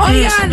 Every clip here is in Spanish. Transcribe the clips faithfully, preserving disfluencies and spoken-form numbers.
Oigan,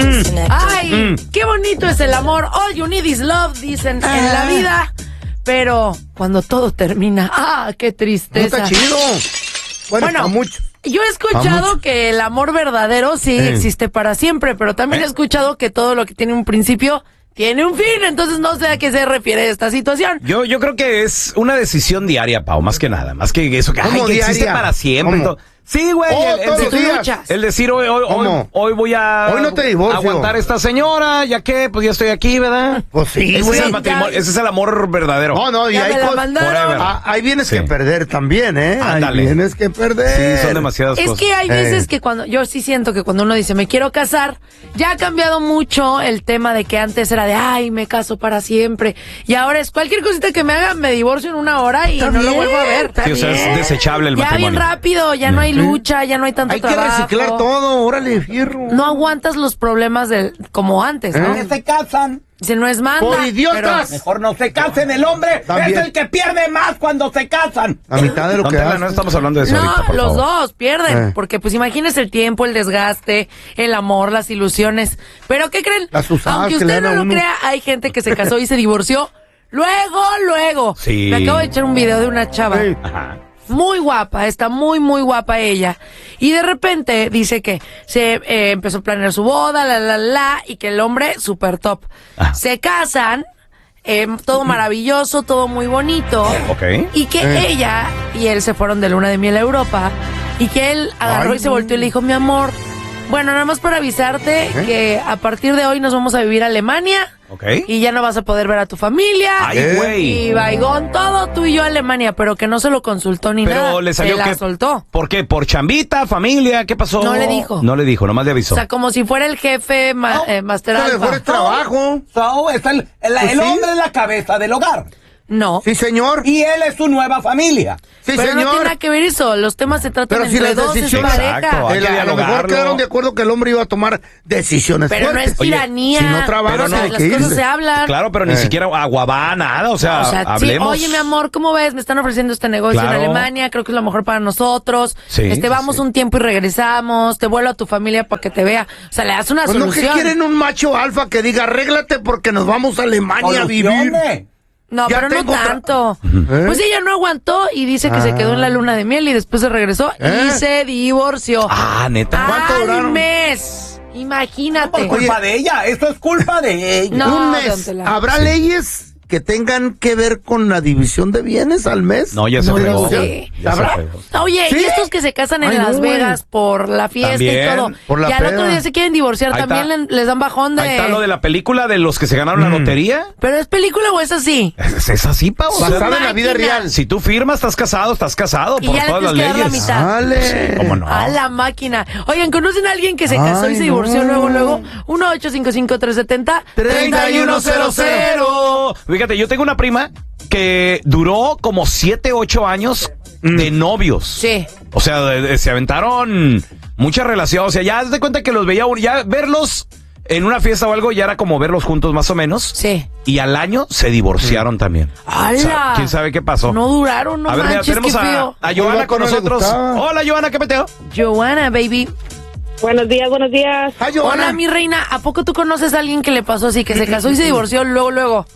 ay, qué bonito es el amor. All you need is love, dicen en la vida. Pero cuando todo termina, ah, qué tristeza. No está chido. Bueno, Bueno, a mucho. Yo he escuchado que el amor verdadero sí Eh. existe para siempre, pero también he escuchado que todo lo que tiene un principio tiene un fin, entonces no sé a qué se refiere esta situación. Yo, yo creo que es una decisión diaria, Pau, más que nada. Más que eso que, ay, que existe diaria? para siempre. ¿Cómo? Sí, güey. Oh, el, el, todos el- los días. el decir hoy, hoy, hoy, hoy voy a Hoy no te divorcio. aguantar a esta señora, ya que pues ya estoy aquí, ¿verdad? Pues sí, ese güey. es el matrimonio, ese es el amor verdadero. No, no, y Ya hay me la cosas. mandaron. Ah, ahí vienes Sí. que perder también, ¿eh? Ándale. Ahí vienes que perder. Sí, son demasiadas Es cosas. que hay Eh. veces que cuando, yo sí siento que cuando uno dice me quiero casar, ya ha cambiado mucho el tema de que antes era de ay, me caso para siempre. Y ahora es cualquier cosita que me haga, me divorcio en una hora y Está no lo bien, vuelvo a ver. está Sí, o sea, es bien. desechable el Ya matrimonio. bien rápido, ya no hay lucha, ya no hay tanto Hay que trabajo. reciclar todo, órale, fierro. No aguantas los problemas del, como antes, ¿no? ¿Eh? Se casan. Dice, no es manda. Por idiotas. Mejor no se casen. El hombre También. es el que pierde más cuando se casan. La mitad de lo Don que Tela, haces. no estamos hablando de eso No, ahorita, por los favor. dos pierden, Eh. porque pues imagínese el tiempo, el desgaste, el amor, las ilusiones. Pero ¿qué creen? Las usadas Aunque que le usted dan no a lo uno. crea, hay gente que se casó y se divorció. Luego, luego. Sí. Me acabo de echar un video de una chava. Sí. Ajá. Muy guapa, está muy, muy guapa ella. Y de repente dice que se eh, empezó a planear su boda, la, la, la, y que el hombre, super top. Ah. Se casan, eh, todo maravilloso, todo muy bonito. Ok. Y que Eh. ella y él se fueron de luna de miel a Europa. Y que él agarró Ay, y se no. volteó y le dijo, mi amor, bueno, nada más para avisarte ¿Eh? que a partir de hoy nos vamos a vivir a Alemania. Ok. Y ya no vas a poder ver a tu familia. Ay, ¿Eh? güey. Y Baigón, todo tú y yo a Alemania, pero que no se lo consultó ni nada. Pero le salió se la que... soltó. ¿Por qué? ¿Por chambita, familia? ¿Qué pasó? No le dijo. No le dijo, nomás le avisó. O sea, como si fuera el jefe ma- No, eh, Master Eso mejor Alpha. es trabajo. So, es el el, Pues el sí. hombre es la cabeza del hogar. No. Sí, señor. Y él es su nueva familia. Sí, pero no tiene señor. nada que ver eso. Los temas se tratan Pero si entre las dos, es decisiones- pareja. Exacto. Hay El- que a lo mejor dialogarlo. quedaron de acuerdo que el hombre iba a tomar decisiones Pero no fuertes. es Oye, tiranía. si no trabaja, o sea, tiene las que cosas irse. se hablan. Claro, pero ni Eh. siquiera aguabá, nada. O sea, O sea, sí, hablemos. oye, mi amor, ¿cómo ves? Me están ofreciendo este negocio Claro. en Alemania, creo que es lo mejor para nosotros. Sí, este, sí, vamos sí. un tiempo y regresamos, te vuelvo a tu familia para que te vea. O sea, le das una Pues lo que solución. quieren un macho alfa que diga, arréglate porque nos vamos a Alemania a vivir. Solucione. No, Ya pero no tengo otra- tanto. ¿Eh? Pues ella no aguantó y dice que se quedó en la luna de miel y después se regresó ¿Eh? y se divorció. Ah, neta. ¿Cuánto Al duraron? mes. Imagínate. Por culpa de ella. Eso es culpa de ella. No, un don mes. Tela. ¿Habrá leyes que tengan que ver con la división de bienes al mes? No, ya se No fregó. lo sé. Ya se ¿Habrá? fregó. Oye, ¿Sí? y estos que se casan en Ay, Las no, güey. Vegas por la fiesta También, y todo, por la y al otro peda. día se quieren divorciar, Ahí también está. le- les dan bajón de... Ahí está lo de la película de los que se ganaron la lotería. ¿Pero es película o es así? Es, es así, Pau. O sea, Basada en la vida máquina. real. si tú firmas, estás casado, estás casado Y por ya le todas las tienes que dar la leyes. mitad. Dale. ¿Cómo no? A la máquina. Oigan, ¿conocen a alguien que se casó Ay, y se divorció no. luego, luego? uno ocho cinco cinco tres siete cero treinta y uno cero cero. Fíjate, yo tengo una prima que duró como siete, ocho años de novios. Sí. O sea, de- de- se aventaron mucha relación. O sea, ya haz de cuenta que los veía, uno- ya verlos en una fiesta o algo, ya era como verlos juntos más o menos. Sí. Y al año se divorciaron también. ¡Hala! O sea, ¿quién sabe qué pasó? No duraron, no a ver, mira, manches, tenemos qué a, feo. a Johanna Oiga, con ¿cómo le nosotros. gustaba? Hola, Johanna, ¿qué peteo? Johanna, baby. Buenos días, buenos días. Ay, Johanna. Hola, mi reina. ¿A poco tú conoces a alguien que le pasó así, que se casó y se divorció luego, luego?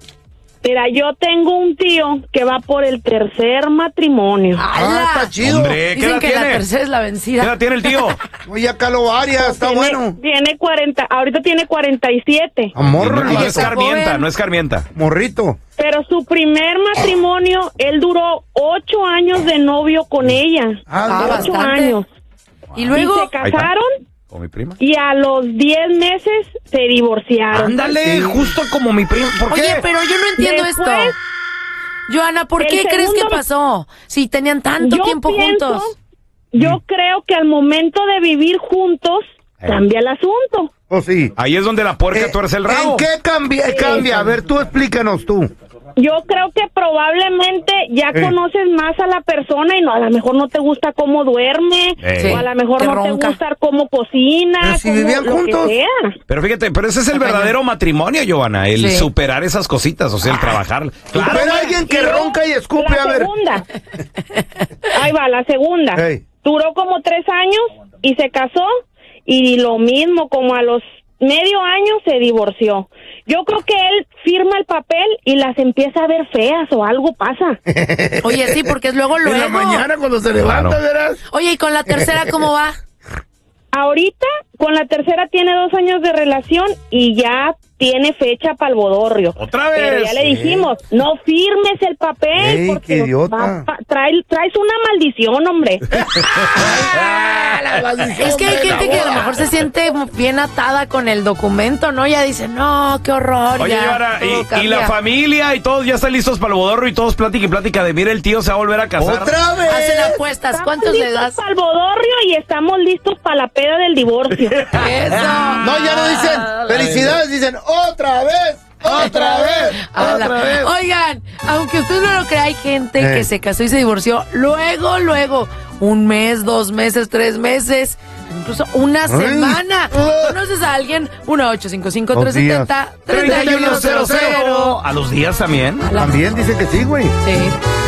Mira, yo tengo un tío que va por el tercer matrimonio. Ah, está chido. Hombre, ¿qué Dicen edad que la tiene? tercera es la ¿Qué vencida. edad tiene el tío? Oye, acá lo varias, está tiene, bueno. Tiene cuarenta, ahorita tiene cuarenta y siete. Amor, no, Oye, es está Carmienta, joven. no es Carmienta. morrito. Pero su primer matrimonio, él duró ocho años de novio con ella. Ah, ocho bastante. años. Y luego... Y se casaron ¿Con mi prima? y a los diez meses se divorciaron. Ándale, Sí. justo como mi prima. ¿Por qué? Oye, pero yo no entiendo Después, esto. Johanna, ¿por el qué crees que segundo- pasó? Si tenían tanto yo tiempo pienso- juntos. Yo creo que al momento de vivir juntos Eh. cambia el asunto. Oh, sí. Ahí es donde la puerca Eh, tuerce el rabo. ¿En qué cambia? cambia? A ver, tú explícanos tú. Yo creo que probablemente ya Eh. conoces más a la persona y no, a lo mejor no te gusta cómo duerme, Eh. o a lo mejor Te no ronca. te gusta cómo cocina, Pero si cómo- vivían lo juntos. que sea. Pero fíjate, pero ese es el Está verdadero matrimonio, Johanna, el Sí. superar esas cositas, o sea, el trabajar. Claro, Pero güey. alguien que Y luego, ronca y escupe, la a ver. segunda. Ahí va, la segunda. Ey. Duró como tres años y se casó y lo mismo, como a los medio año se divorció. Yo creo que él firma el papel y las empieza a ver feas o algo pasa. Oye, sí, porque es luego luego. En la mañana cuando se levanta, Claro. verás. Oye, ¿y con la tercera cómo va? Ahorita, con la tercera tiene dos años de relación y ya tiene fecha para el bodorrio. ¿Otra vez? Pero ya le dijimos, no firmes el papel Ey, porque qué idiota. va pa- trae- traes una maldición, hombre. Es que hay gente que a lo mejor se siente bien atada con el documento, ¿no? Ya dice, no, qué horror. Oye, ya, Yara, todo y, y cambia. la familia y todos ya están listos para el bodorro y todos plática y plática de mira, el tío se va a volver a casar. ¡Otra vez! Hacen apuestas, ¿cuántos le das? Para el bodorrio y estamos listos para la peda del divorcio. Eso. No, ya no dicen felicidades, dicen otra vez, otra vez, Ala. otra vez. Oigan, aunque usted no lo crea, hay gente Eh. que se casó y se divorció luego, luego, un mes, dos meses, tres meses, incluso una semana. ¿Conoces a alguien? uno ocho cinco cinco, tres siete cero, tres uno cero cero. ¿A los días también? También dicen que sí, güey. Sí.